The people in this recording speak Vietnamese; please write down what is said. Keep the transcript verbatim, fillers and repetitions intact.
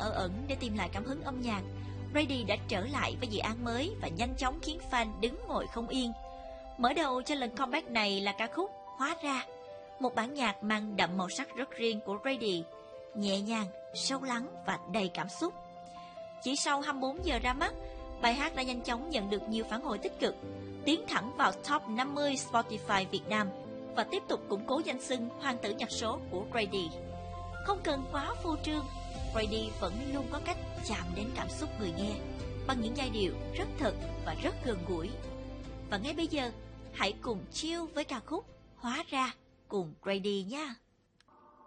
ở ẩn để tìm lại cảm hứng âm nhạc, Brady đã trở lại với dự án mới và nhanh chóng khiến fan đứng ngồi không yên. Mở đầu cho lần comeback này là ca khúc Hóa Ra, một bản nhạc mang đậm màu sắc rất riêng của Brady, nhẹ nhàng, sâu lắng và đầy cảm xúc. Chỉ sau hai mươi bốn giờ ra mắt, bài hát đã nhanh chóng nhận được nhiều phản hồi tích cực, tiến thẳng vào top năm mươi Spotify Việt Nam và tiếp tục củng cố danh xưng hoàng tử nhạc số của Brady. Không cần quá phô trương, Brady vẫn luôn có cách chạm đến cảm xúc người nghe bằng những giai điệu rất thật và rất gần gũi. Và ngay bây giờ, hãy cùng chill với ca khúc Hóa Ra cùng Brady nha.